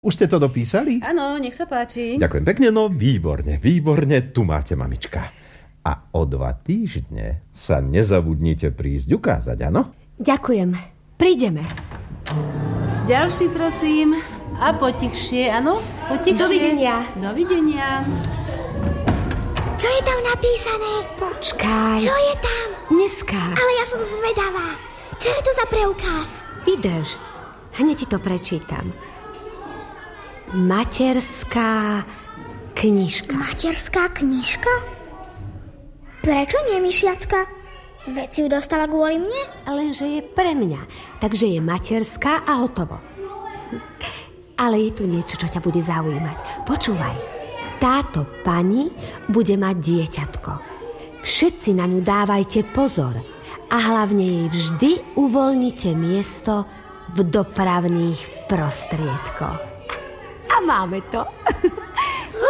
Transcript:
Už ste to dopísali? Áno, nech sa páči. Ďakujem pekne, no výborne, tu máte, mamička. A o 2 týždne sa nezabudnite prísť ukázať, áno? Ďakujem, prídeme. Ďalší, prosím. A potichšie, áno? Potichšie. Dovidenia. Čo je tam napísané? Počkaj. Čo je tam? Neskáv. Ale ja som zvedavá. Čo je to za preukaz? Vydrž, hneď ti to prečítam. Materská knižka. Materská knižka? Prečo nie myšiacka? Veď si ju dostala kvôli mne? Lenže je pre mňa, takže je materská a hotovo. Ale je tu niečo, čo ťa bude zaujímať. Počúvaj, táto pani bude mať dieťatko. Všetci na ňu dávajte pozor a hlavne jej vždy uvoľnite miesto v dopravných prostriedkoch. A máme to.